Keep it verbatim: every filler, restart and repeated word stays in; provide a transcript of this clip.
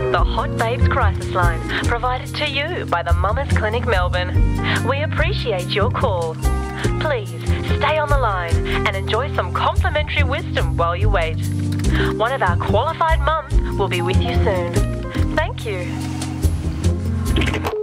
the Hot Babes Crisis Line, provided to you by the Mamas Clinic Melbourne. We appreciate your call. Please stay on the line and enjoy some complimentary wisdom while you wait. One of our qualified mums will be with you soon. Thank you.